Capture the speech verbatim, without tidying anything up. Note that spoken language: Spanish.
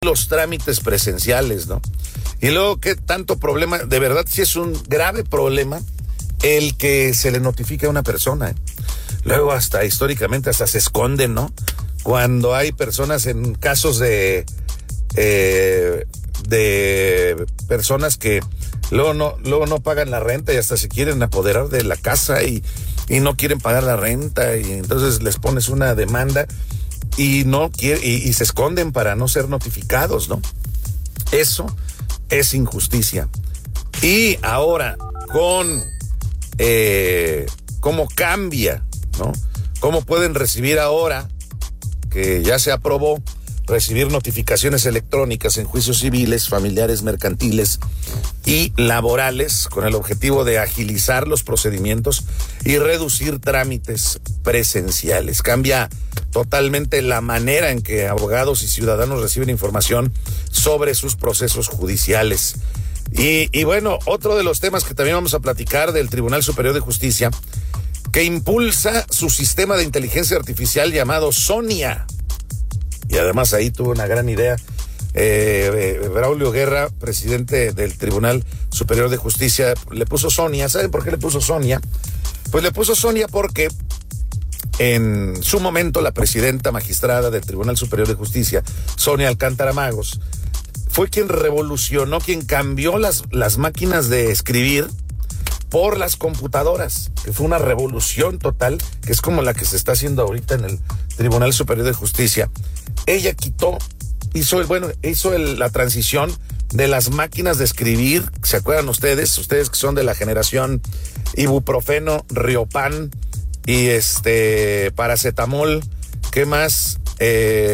los trámites presenciales, ¿no? Y luego, ¿qué tanto problema? De verdad, sí es un grave problema el que se le notifique a una persona, ¿eh? Luego hasta históricamente hasta se esconden, ¿no? Cuando hay personas en casos de eh, de personas que luego no luego no pagan la renta y hasta se quieren apoderar de la casa y, y no quieren pagar la renta y entonces les pones una demanda y no quiere, y, y se esconden para no ser notificados, ¿no? Eso es injusticia. Y ahora con eh, cómo cambia, ¿no? ¿Cómo pueden recibir ahora, que ya se aprobó, recibir notificaciones electrónicas en juicios civiles, familiares, mercantiles y laborales con el objetivo de agilizar los procedimientos y reducir trámites presenciales? Cambia totalmente la manera en que abogados y ciudadanos reciben información sobre sus procesos judiciales. Y, y bueno, otro de los temas que también vamos a platicar del Tribunal Superior de Justicia, que impulsa su sistema de inteligencia artificial llamado Sonia. Y además ahí tuvo una gran idea eh, eh, Braulio Guerra, presidente del Tribunal Superior de Justicia, le puso Sonia. ¿Saben por qué le puso Sonia? Pues le puso Sonia porque en su momento la presidenta magistrada del Tribunal Superior de Justicia, Sonia Alcántara Magos, fue quien revolucionó, quien cambió las, las máquinas de escribir por las computadoras, que fue una revolución total, que es como la que se está haciendo ahorita en el Tribunal Superior de Justicia. Ella quitó, hizo el, bueno, hizo el, la transición de las máquinas de escribir. ¿Se acuerdan ustedes? Ustedes que son de la generación ibuprofeno, Riopan y este paracetamol, ¿qué más? Eh,